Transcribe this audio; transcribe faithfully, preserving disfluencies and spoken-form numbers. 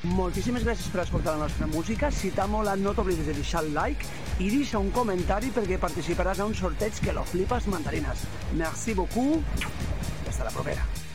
Moltíssimes gràcies per escoltar la nostra música. Si t'ha molat, no t'oblidis de deixar el like i deixa un comentari perquè participaràs a un sorteig que lo flipes mandarines. Merci beaucoup. Hasta la propera.